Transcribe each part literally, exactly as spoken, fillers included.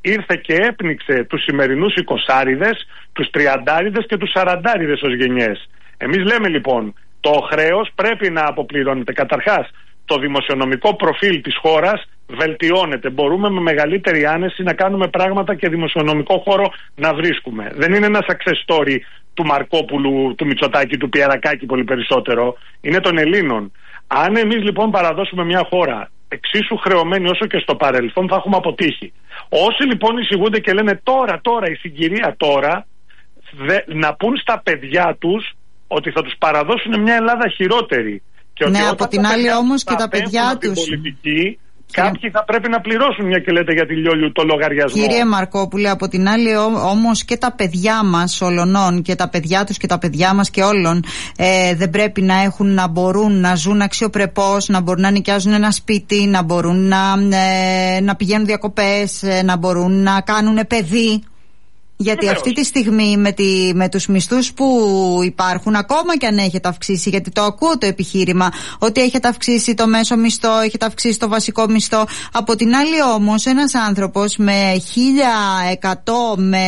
ήρθε και έπνιξε τους σημερινούς εικοσάριδες, τους τριαντάριδες και τους σαραντάριδες ως γενιές. Εμείς λέμε λοιπόν, το χρέος πρέπει να αποπληρώνεται. Καταρχάς, το δημοσιονομικό προφίλ της χώρας βελτιώνεται. Μπορούμε με μεγαλύτερη άνεση να κάνουμε πράγματα και δημοσιονομικό χώρο να βρίσκουμε. Δεν είναι ένα success story του Μαρκόπουλου, του Μητσοτάκη, του Πιερακάκη πολύ περισσότερο. Είναι των Ελλήνων. Αν εμείς λοιπόν παραδώσουμε μια χώρα εξίσου χρεωμένη όσο και στο παρελθόν, θα έχουμε αποτύχει. Όσοι λοιπόν εισηγούνται και λένε τώρα, τώρα, η συγκυρία τώρα, δε, να πούν στα παιδιά τους ότι θα τους παραδώσουν μια Ελλάδα χειρότερη. Και ναι, ότι από την άλλη όμως και τα παιδιά τους. Πολιτική, κάποιοι θα πρέπει να πληρώσουν, μια και λέτε για τη Λιόλιου, το λογαριασμό. Κύριε Μαρκόπουλε, από την άλλη όμως και τα παιδιά μας ολονών και τα παιδιά τους και τα παιδιά μας και όλων ε, δεν πρέπει να έχουν, να μπορούν να ζουν αξιοπρεπώς, να μπορούν να νοικιάζουν ένα σπίτι, να μπορούν να, ε, να πηγαίνουν διακοπές, ε, να μπορούν να κάνουν παιδί. Γιατί Βεβαίως. Αυτή τη στιγμή με, τη, με τους μισθούς που υπάρχουν, ακόμα και αν έχετε αυξήσει, γιατί το ακούω το επιχείρημα ότι έχετε αυξήσει το μέσο μισθό, έχετε αυξήσει το βασικό μισθό. Από την άλλη όμως ένας άνθρωπος με χίλια εκατό, με,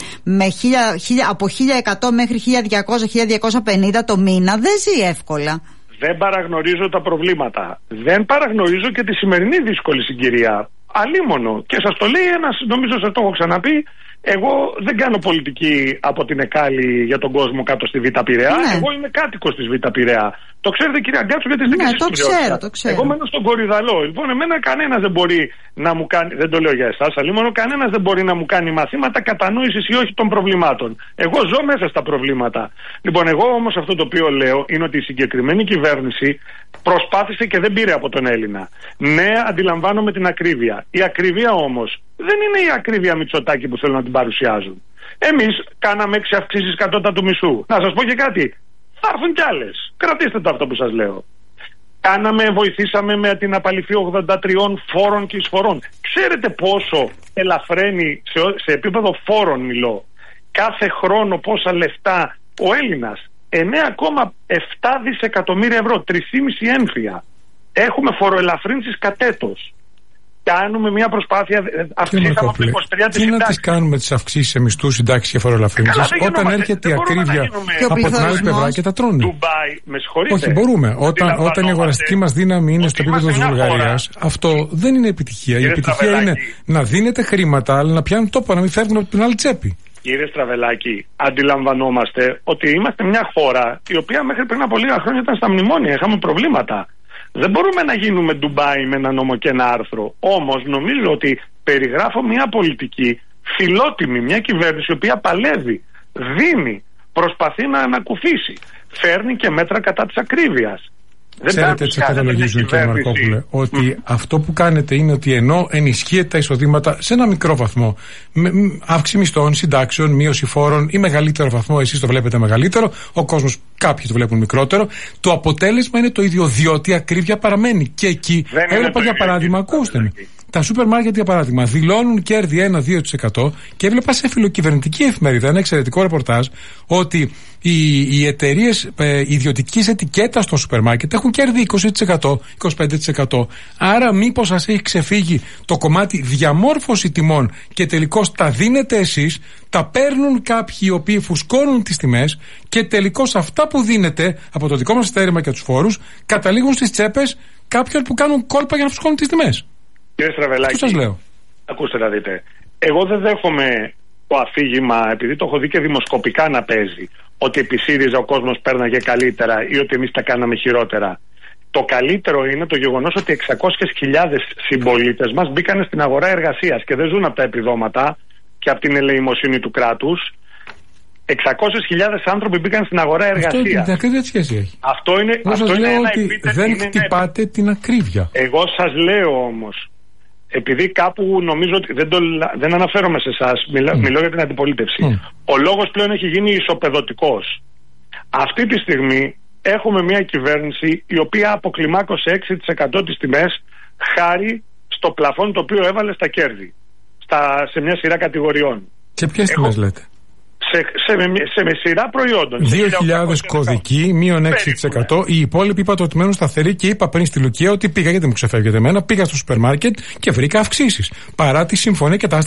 με χίλια, χίλια, από χίλια εκατό μέχρι χίλια διακόσια με χίλια διακόσια πενήντα το μήνα δεν ζει εύκολα. Δεν παραγνωρίζω τα προβλήματα. Δεν παραγνωρίζω και τη σημερινή δύσκολη συγκυρία. Αλίμονο. Και σας το λέει ένας, νομίζω σας το έχω ξαναπεί. Εγώ δεν κάνω πολιτική από την Εκάλη για τον κόσμο κάτω στη Β' Πειραιά. Ναι. Εγώ είμαι κάτοικος της Β' Πειραιά. Το ξέρετε, κύριε Αγκάτσου, γιατί είστε ναι, και εσείς το ξέρω, το ξέρω. Εγώ μένω στον Κορυδαλό. Λοιπόν, εμένα κανένας δεν μπορεί να μου κάνει. Δεν το λέω για εσάς, αλλήμον, κανένας δεν μπορεί να μου κάνει μαθήματα κατανόησης ή όχι των προβλημάτων. Εγώ ζω μέσα στα προβλήματα. Λοιπόν, εγώ όμως αυτό το οποίο λέω είναι ότι η συγκεκριμένη κυβέρνηση προσπάθησε και δεν πήρε από τον Έλληνα. Ναι, αντιλαμβάνομαι την ακρίβεια. Η ακρίβεια όμως δεν είναι η ακρίβεια Μητσοτάκη που θέλουν να την παρουσιάζουν. Εμείς κάναμε έξι αυξήσεις κατώτατου μισθού. Να σας πω και κάτι. Θα έρθουν κι άλλες. Κρατήστε το αυτό που σας λέω. Κάναμε, βοηθήσαμε με την απαλυφή ογδόντα τριών φόρων και εισφορών. Ξέρετε πόσο ελαφραίνει, σε, σε επίπεδο φόρων μιλώ, κάθε χρόνο πόσα λεφτά ο Έλληνας? εννέα κόμμα επτά δισεκατομμύρια ευρώ, τρία κόμμα πέντε έμφυα. Έχουμε φοροελαφρύνσεις κατ' έτος. Κάνουμε μια προσπάθεια, αυξήσαμε από είκοσι τρία τις συντάξεις. Τι να τις κάνουμε τις αυξήσεις σε μισθούς, συντάξεις και φοροελαφρύνσεις, όταν έρχεται η ακρίβεια από την άλλη πλευρά και τα τρώνε? Ντουμπάι, με συγχωρείτε. Όχι, μπορούμε. Όταν, όταν η αγοραστική μας δύναμη είναι στο επίπεδο της Βουλγαρίας, αυτό δεν είναι επιτυχία. Η επιτυχία είναι να δίνετε χρήματα, αλλά να πιάνουν τόπο, να μην φεύγουν από την άλλη τσέπη. Κύριε Στραβελάκη, αντιλαμβανόμαστε ότι είμαστε μια χώρα η οποία μέχρι πριν από λίγα χρόνια ήταν στα μνημόνια, είχαμε προβλήματα. Δεν μπορούμε να γίνουμε Ντουμπάι με ένα νόμο και ένα άρθρο. Όμως νομίζω ότι περιγράφω μια πολιτική φιλότιμη, μια κυβέρνηση η οποία παλεύει, δίνει, προσπαθεί να ανακουφίσει, φέρνει και μέτρα κατά της ακρίβειας. Ξέρετε, έτσι καταλογίζουν, κύριε Μαρκόπουλε, ότι mm. αυτό που κάνετε είναι ότι ενώ ενισχύετε τα εισοδήματα σε ένα μικρό βαθμό, με αύξηση μισθών, συντάξεων, μείωση φόρων ή μεγαλύτερο βαθμό, εσείς το βλέπετε μεγαλύτερο, ο κόσμος κάποιοι το βλέπουν μικρότερο, το αποτέλεσμα είναι το ίδιο, διότι η ακρίβεια παραμένει. Και εκεί έβλεπα για παράδειγμα, ακούστε με. Τα σούπερ μάρκετ, για παράδειγμα, δηλώνουν κέρδη ένα με δύο τοις εκατό και έβλεπα σε φιλοκυβερνητική εφημερίδα ένα εξαιρετικό ρεπορτάζ ότι οι, οι εταιρείες ε, ιδιωτικής ετικέτας των σούπερ μάρκετ έχουν κέρδη είκοσι τοις εκατό, είκοσι πέντε τοις εκατό. Άρα, μήπως σας έχει ξεφύγει το κομμάτι διαμόρφωση τιμών και τελικώς τα δίνετε εσείς, τα παίρνουν κάποιοι οι οποίοι φουσκώνουν τις τιμές και τελικώς αυτά που δίνετε από το δικό μας στέρημα και τους φόρους καταλήγουν στις τσέπες κάποιων που κάνουν κόλπα για να φουσκώνουν τις τιμές. Κύριε Στραβελάκη, σας λέω. Ακούστε να δείτε. Εγώ δεν δέχομαι το αφήγημα, επειδή το έχω δει και δημοσκοπικά να παίζει, ότι επί ΣΥΡΙΖΑ ο κόσμος πέρναγε καλύτερα ή ότι εμείς τα κάναμε χειρότερα. Το καλύτερο είναι το γεγονός ότι εξακόσιες χιλιάδες συμπολίτες μας μπήκαν στην αγορά εργασίας και δεν ζουν από τα επιδόματα και από την ελεημοσύνη του κράτους. εξακόσιες χιλιάδες άνθρωποι μπήκαν στην αγορά εργασίας. Αυτό είναι σχέση έχει. Αυτό είναι, αυτό αυτό είναι λέω ένα ότι επίτε, δεν είναι χτυπάτε ένα... την ακρίβεια. Εγώ σας λέω όμως, επειδή κάπου νομίζω ότι δεν, το, δεν αναφέρομαι σε εσάς, μιλώ, mm. μιλώ για την αντιπολίτευση. Mm. Ο λόγος πλέον έχει γίνει ισοπεδωτικός. Αυτή τη στιγμή έχουμε μια κυβέρνηση η οποία αποκλιμάκωσε έξι τοις εκατό τις τιμές χάρη στο πλαφόν το οποίο έβαλε στα κέρδη. Στα, σε μια σειρά κατηγοριών. Και ποιες τιμές λέτε? Σε, σε, σε, σε σειρά προϊόντων. δύο χιλιάδες κωδικοί, μείον έξι τοις εκατό. Οι υπόλοιποι είπατε ότι μένουν σταθεροί και είπα πριν στη Λουκία ότι πήγα, γιατί μου ξεφεύγεται εμένα, πήγα στο σούπερ μάρκετ και βρήκα αυξήσεις. Παρά τη συμφωνία και τα